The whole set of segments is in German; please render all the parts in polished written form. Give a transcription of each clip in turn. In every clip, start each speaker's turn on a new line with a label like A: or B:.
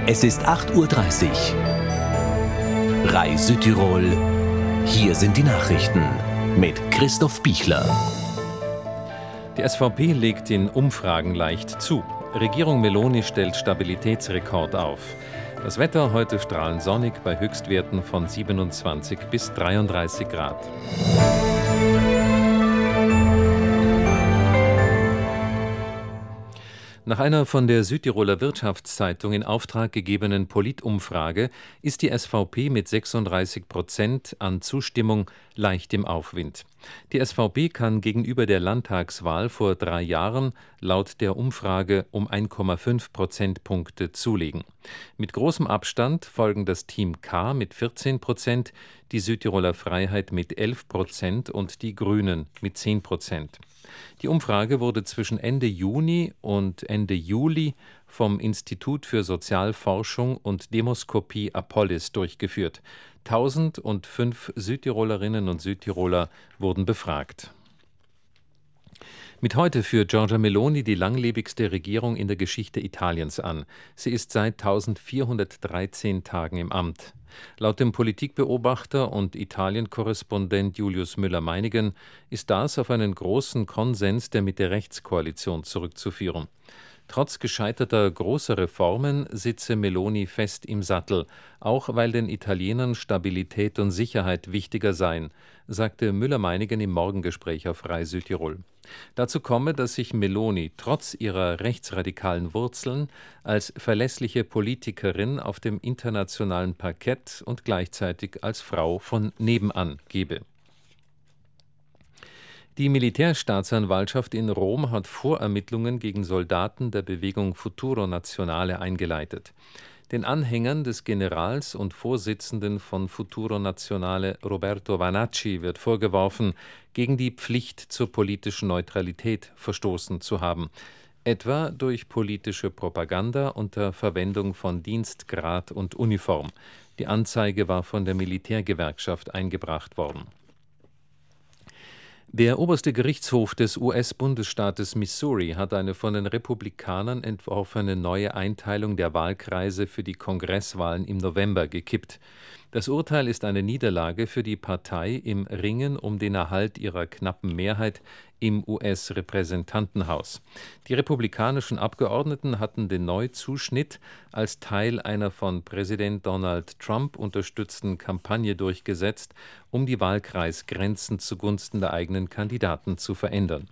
A: Es ist 8:30 Uhr. RAI Südtirol. Hier sind die Nachrichten mit Christoph Bichler.
B: Die SVP legt in Umfragen leicht zu. Regierung Meloni stellt Stabilitätsrekord auf. Das Wetter heute strahlend sonnig bei Höchstwerten von 27 bis 33 Grad. Nach einer von der Südtiroler Wirtschaftszeitung in Auftrag gegebenen Politumfrage ist die SVP mit 36% an Zustimmung leicht im Aufwind. Die SVP kann gegenüber der Landtagswahl vor 3 Jahren laut der Umfrage um 1,5 Prozentpunkte zulegen. Mit großem Abstand folgen das Team K mit 14%, die Südtiroler Freiheit mit 11% und die Grünen mit 10%. Die Umfrage wurde zwischen Ende Juni und Ende Juli vom Institut für Sozialforschung und Demoskopie Apollis durchgeführt. 1005 Südtirolerinnen und Südtiroler wurden befragt. Mit heute führt Giorgia Meloni die langlebigste Regierung in der Geschichte Italiens an. Sie ist seit 1413 Tagen im Amt. Laut dem Politikbeobachter und Italien-Korrespondent Julius Müller-Meinigen ist das auf einen großen Konsens der Mitte-Rechts-Koalition zurückzuführen. Trotz gescheiterter großer Reformen sitze Meloni fest im Sattel, auch weil den Italienern Stabilität und Sicherheit wichtiger seien, sagte Müller-Meinigen im Morgengespräch auf RAI Südtirol. Dazu komme, dass sich Meloni trotz ihrer rechtsradikalen Wurzeln als verlässliche Politikerin auf dem internationalen Parkett und gleichzeitig als Frau von nebenan gebe. Die Militärstaatsanwaltschaft in Rom hat Vorermittlungen gegen Soldaten der Bewegung Futuro Nazionale eingeleitet. Den Anhängern des Generals und Vorsitzenden von Futuro Nazionale Roberto Vanacci wird vorgeworfen, gegen die Pflicht zur politischen Neutralität verstoßen zu haben, etwa durch politische Propaganda unter Verwendung von Dienstgrad und Uniform. Die Anzeige war von der Militärgewerkschaft eingebracht worden. Der oberste Gerichtshof des US-Bundesstaates Missouri hat eine von den Republikanern entworfene neue Einteilung der Wahlkreise für die Kongresswahlen im November gekippt. Das Urteil ist eine Niederlage für die Partei im Ringen um den Erhalt ihrer knappen Mehrheit im US-Repräsentantenhaus. Die republikanischen Abgeordneten hatten den Neuzuschnitt als Teil einer von Präsident Donald Trump unterstützten Kampagne durchgesetzt, um die Wahlkreisgrenzen zugunsten der eigenen Kandidaten zu verändern.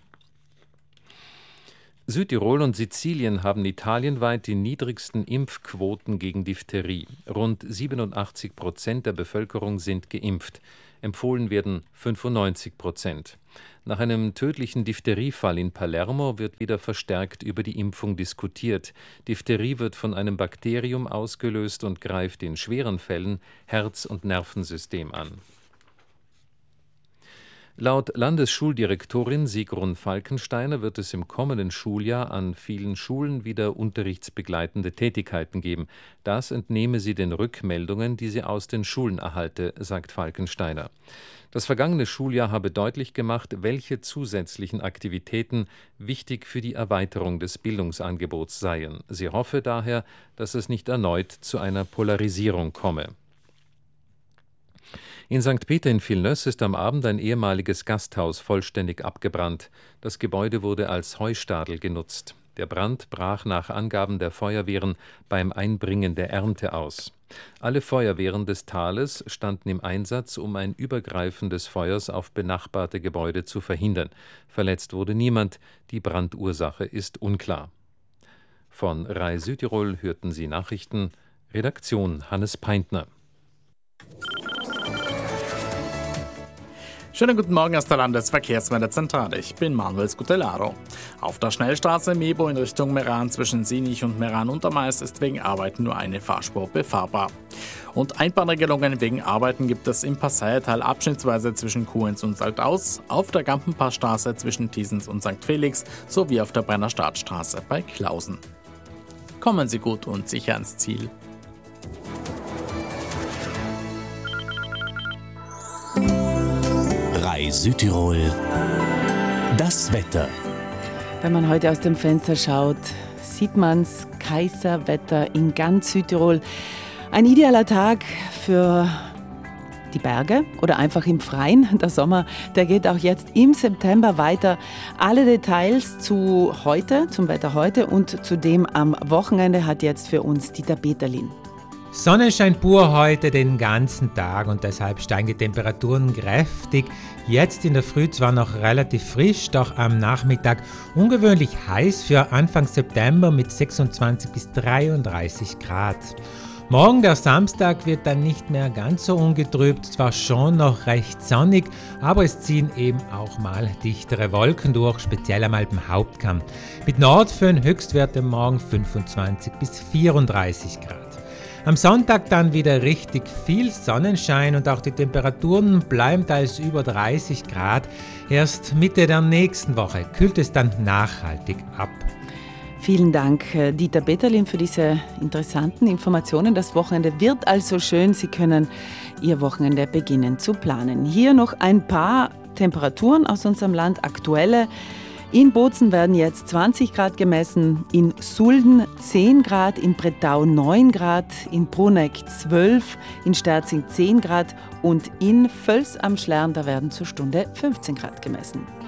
B: Südtirol und Sizilien haben italienweit die niedrigsten Impfquoten gegen Diphtherie. Rund 87% der Bevölkerung sind geimpft. Empfohlen werden 95%. Nach einem tödlichen Diphtheriefall in Palermo wird wieder verstärkt über die Impfung diskutiert. Diphtherie wird von einem Bakterium ausgelöst und greift in schweren Fällen Herz- und Nervensystem an. Laut Landesschuldirektorin Sigrun Falkensteiner wird es im kommenden Schuljahr an vielen Schulen wieder unterrichtsbegleitende Tätigkeiten geben. Das entnehme sie den Rückmeldungen, die sie aus den Schulen erhalte, sagt Falkensteiner. Das vergangene Schuljahr habe deutlich gemacht, welche zusätzlichen Aktivitäten wichtig für die Erweiterung des Bildungsangebots seien. Sie hoffe daher, dass es nicht erneut zu einer Polarisierung komme. In St. Peter in Villeneuve ist am Abend ein ehemaliges Gasthaus vollständig abgebrannt. Das Gebäude wurde als Heustadel genutzt. Der Brand brach nach Angaben der Feuerwehren beim Einbringen der Ernte aus. Alle Feuerwehren des Tales standen im Einsatz, um ein Übergreifen des Feuers auf benachbarte Gebäude zu verhindern. Verletzt wurde niemand. Die Brandursache ist unklar. Von RAI Südtirol hörten Sie Nachrichten. Redaktion Hannes Peintner.
C: Schönen guten Morgen aus der Landesverkehrsmeldezentrale. Ich bin Manuel Scutellaro. Auf der Schnellstraße Mebo in Richtung Meran zwischen Sinich und Meran-Untermeis ist wegen Arbeiten nur eine Fahrspur befahrbar. Und Einbahnregelungen wegen Arbeiten gibt es im Passaiertal abschnittsweise zwischen Kuhens und Saltaus, auf der Gampenpassstraße zwischen Thiesens und St. Felix sowie auf der Brenner Startstraße bei Klausen. Kommen Sie gut und sicher ans Ziel.
A: RAI Südtirol. Das Wetter.
D: Wenn man heute aus dem Fenster schaut, sieht man es Kaiserwetter in ganz Südtirol. Ein idealer Tag für die Berge oder einfach im Freien. Der Sommer, der geht auch jetzt im September weiter. Alle Details zum Wetter heute und zu dem am Wochenende hat jetzt für uns Dieter Peterlin.
E: Sonnenschein pur heute den ganzen Tag und deshalb steigen die Temperaturen kräftig. Jetzt in der Früh zwar noch relativ frisch, doch am Nachmittag ungewöhnlich heiß für Anfang September mit 26 bis 33 Grad. Morgen, der Samstag, wird dann nicht mehr ganz so ungetrübt, zwar schon noch recht sonnig, aber es ziehen eben auch mal dichtere Wolken durch, speziell am Alpenhauptkamm. Mit Nordföhn Höchstwerte morgen 25 bis 34 Grad. Am Sonntag dann wieder richtig viel Sonnenschein und auch die Temperaturen bleiben teils über 30 Grad. Erst Mitte der nächsten Woche kühlt es dann nachhaltig ab.
D: Vielen Dank, Dieter Peterlin, für diese interessanten Informationen. Das Wochenende wird also schön. Sie können Ihr Wochenende beginnen zu planen. Hier noch ein paar Temperaturen aus unserem Land, aktuelle. In Bozen werden jetzt 20 Grad gemessen, in Sulden 10 Grad, in Bretau 9 Grad, in Bruneck 12, in Sterzing 10 Grad und in Völs am Schlern, da werden zur Stunde 15 Grad gemessen.